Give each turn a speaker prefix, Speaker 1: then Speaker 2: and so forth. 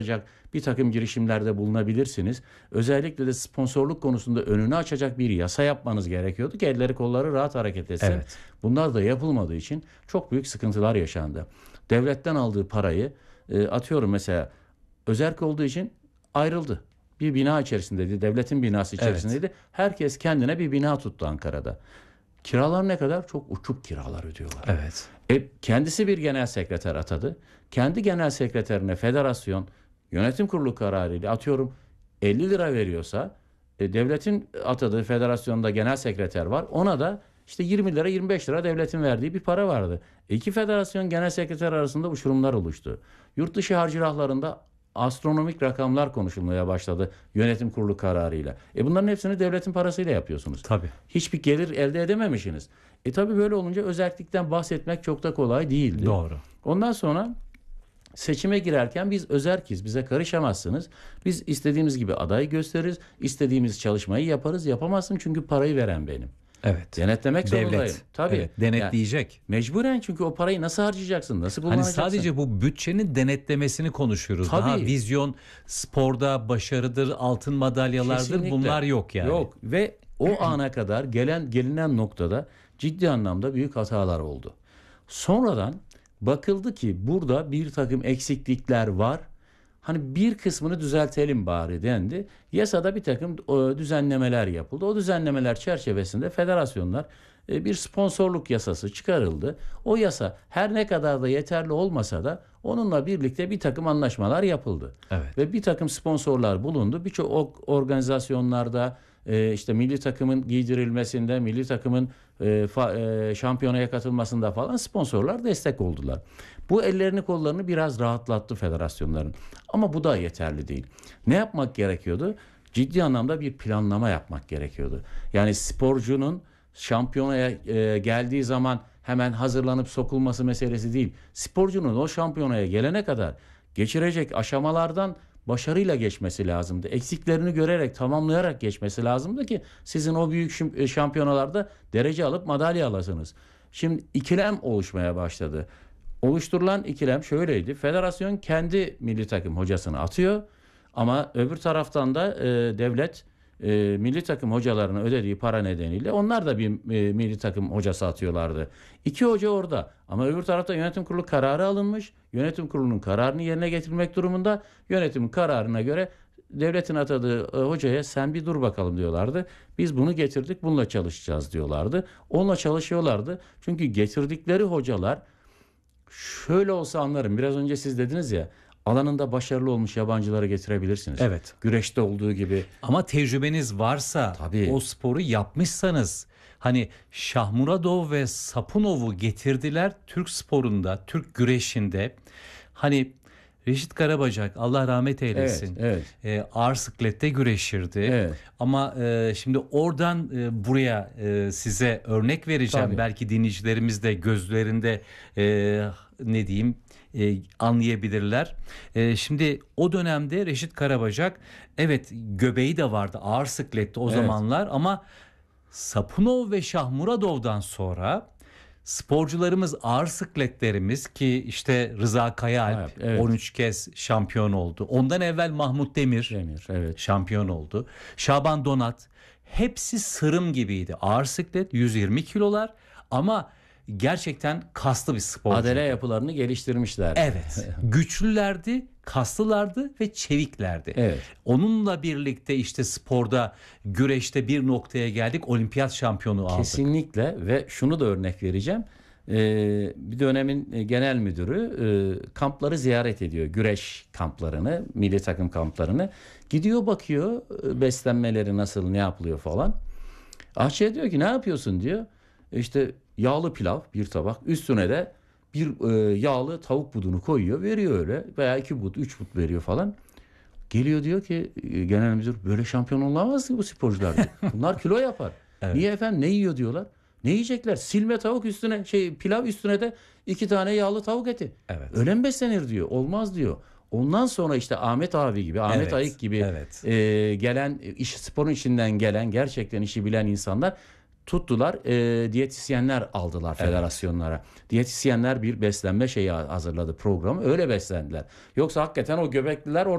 Speaker 1: bir takım girişimlerde bulunabilirsiniz. Özellikle de sponsorluk konusunda önünü açacak bir yasa yapmanız gerekiyordu ki elleri kolları rahat hareket etsin.
Speaker 2: Evet.
Speaker 1: Bunlar da yapılmadığı için çok büyük sıkıntılar yaşandı. Devletten aldığı parayı atıyorum mesela özerk olduğu için ayrıldı. Bir bina içerisindeydi. Devletin binası içerisindeydi.
Speaker 2: Evet.
Speaker 1: Herkes kendine bir bina tuttu Ankara'da. Kiralar ne kadar? Çok uçuk kiralar ödüyorlar.
Speaker 2: Evet.
Speaker 1: Kendisi bir genel sekreter atadı. Kendi genel sekreterine federasyon yönetim kurulu kararıyla atıyorum 50 lira veriyorsa devletin atadığı federasyonda genel sekreter var. Ona da işte 20 lira 25 lira devletin verdiği bir para vardı. İki federasyon genel sekreter arasında uçurumlar oluştu. Yurt dışı harcırahlarında astronomik rakamlar konuşulmaya başladı yönetim kurulu kararıyla. Bunların hepsini devletin parasıyla yapıyorsunuz.
Speaker 2: Tabii.
Speaker 1: Hiçbir gelir elde edememişsiniz. Tabii böyle olunca özellikten bahsetmek çok da kolay değildi.
Speaker 2: Doğru.
Speaker 1: Ondan sonra seçime girerken biz özerkiz, bize karışamazsınız. Biz istediğimiz gibi aday gösteririz, istediğimiz çalışmayı yaparız. Yapamazsın çünkü parayı veren benim.
Speaker 2: Evet.
Speaker 1: Denetlemek zorundayım.
Speaker 2: Devlet.
Speaker 1: Tabii.
Speaker 2: Evet, denetleyecek.
Speaker 1: Yani mecburen çünkü o parayı nasıl harcayacaksın, nasıl
Speaker 2: Hani
Speaker 1: kullanacaksın?
Speaker 2: sadece bu bütçenin denetlemesini konuşuyoruz.
Speaker 1: Tabii.
Speaker 2: Daha vizyon, sporda başarıdır, altın madalyalardır.
Speaker 1: Kesinlikle.
Speaker 2: Bunlar yok yani.
Speaker 1: Yok ve o ana kadar gelinen noktada ciddi anlamda büyük hatalar oldu. Sonradan bakıldı ki burada bir takım eksiklikler var. Hani bir kısmını düzeltelim bari dendi. Yasada bir takım düzenlemeler yapıldı. O düzenlemeler çerçevesinde federasyonlar bir sponsorluk yasası çıkarıldı. O yasa her ne kadar da yeterli olmasa da onunla birlikte bir takım anlaşmalar yapıldı.
Speaker 2: Evet.
Speaker 1: Ve bir takım sponsorlar bulundu. Birçok organizasyonlarda işte milli takımın giydirilmesinde, milli takımın şampiyonaya katılmasında falan sponsorlar destek oldular. Bu ellerini kollarını biraz rahatlattı federasyonların. Ama bu da yeterli değil. Ne yapmak gerekiyordu? Ciddi anlamda bir planlama yapmak gerekiyordu. Yani sporcunun şampiyonaya geldiği zaman hemen hazırlanıp sokulması meselesi değil. Sporcunun o şampiyonaya gelene kadar geçirecek aşamalardan başarıyla geçmesi lazımdı. Eksiklerini görerek, tamamlayarak geçmesi lazımdı ki sizin o büyük şampiyonalarda derece alıp madalya alasınız. Şimdi ikilem oluşmaya başladı. Oluşturulan ikilem şöyleydi. Federasyon kendi milli takım hocasını atıyor ama öbür taraftan da devlet milli takım hocalarına ödediği para nedeniyle onlar da bir milli takım hocası atıyorlardı. İki hoca orada ama öbür tarafta yönetim kurulu kararı alınmış. Yönetim kurulunun kararını yerine getirmek durumunda. Yönetimin kararına göre devletin atadığı hocaya sen bir dur bakalım diyorlardı. Biz bunu getirdik, bununla çalışacağız diyorlardı. Onunla çalışıyorlardı. Çünkü getirdikleri hocalar şöyle olsa anlarım. Biraz önce siz dediniz ya, alanında başarılı olmuş yabancıları getirebilirsiniz.
Speaker 2: Evet.
Speaker 1: Güreşte olduğu gibi.
Speaker 2: Ama tecrübeniz varsa,
Speaker 1: Tabii.
Speaker 2: o sporu yapmışsanız, hani Şahmuradov ve Sapunov'u getirdiler Türk sporunda, Türk güreşinde. Hani Reşit Karabacak, Allah rahmet eylesin.
Speaker 1: Evet.
Speaker 2: Ağır siklette güreşirdi.
Speaker 1: Evet.
Speaker 2: Ama şimdi oradan buraya size örnek vereceğim.
Speaker 1: Tabii.
Speaker 2: Belki dinleyicilerimiz de gözlerinde ne diyeyim anlayabilirler. Şimdi o dönemde Reşit Karabacak, evet, göbeği de vardı ağır siklette o zamanlar, ama Sapunov ve Şahmuradov'dan sonra sporcularımız, ağır sikletlerimiz ki işte Rıza Kayaalp
Speaker 1: Evet.
Speaker 2: 13 kez şampiyon oldu. Ondan evvel Mahmut Demir
Speaker 1: Evet.
Speaker 2: şampiyon oldu. Şaban Donat, hepsi sırım gibiydi. Ağır siklet 120 kilolar ama gerçekten kaslı bir sporcu.
Speaker 1: Adele yapılarını geliştirmişler.
Speaker 2: Evet. Güçlülerdi, kaslılardı ve çeviklerdi.
Speaker 1: Evet.
Speaker 2: Onunla birlikte işte sporda, güreşte bir noktaya geldik. Olimpiyat şampiyonu aldık.
Speaker 1: Kesinlikle ve şunu da örnek vereceğim. Bir dönemin genel müdürü kampları ziyaret ediyor. Güreş kamplarını, milli takım kamplarını. Gidiyor bakıyor beslenmeleri nasıl, ne yapılıyor falan. Aşçıya diyor ki ne yapıyorsun diyor. İşte yağlı pilav bir tabak, üstüne de bir yağlı tavuk budunu koyuyor, veriyor öyle, veya 2 but 3 but veriyor falan. Geliyor diyor ki genel müdür, böyle şampiyon olamaz ki bu sporcular diyor. Bunlar kilo yapar.
Speaker 2: Evet.
Speaker 1: Niye efendim, ne yiyor diyorlar. Ne yiyecekler? Silme tavuk üstüne pilav üstüne de 2 tane yağlı tavuk eti.
Speaker 2: Evet.
Speaker 1: Öyle mi beslenir diyor. Olmaz diyor. Ondan sonra işte Ahmet abi gibi, Ahmet Ayık gibi gelen sporun içinden gelen, gerçekten işi bilen insanlar tuttular, diyetisyenler aldılar federasyonlara. Evet. Diyetisyenler bir beslenme şeyi hazırladı, programı. Öyle beslendiler. Yoksa hakikaten o göbekliler